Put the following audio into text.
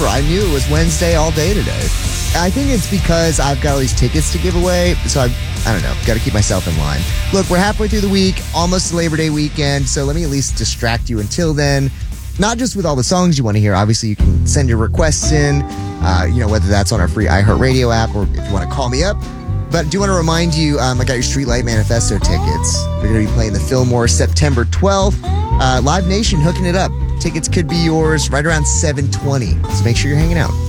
remember. I knew it was Wednesday all day today. I think it's because I've got all these tickets to give away, so I don't know, got to keep myself in line. Look, we're halfway through the week, almost Labor Day weekend, so let me at least distract you until then. Not just with all the songs you want to hear. Obviously, you can send your requests in, whether that's on our free iHeartRadio app or if you want to call me up. But I do want to remind you, I got your Streetlight Manifesto tickets. We're going to be playing the Fillmore September 12th. Live Nation hooking it up. Tickets could be yours right around 7:20. So make sure you're hanging out.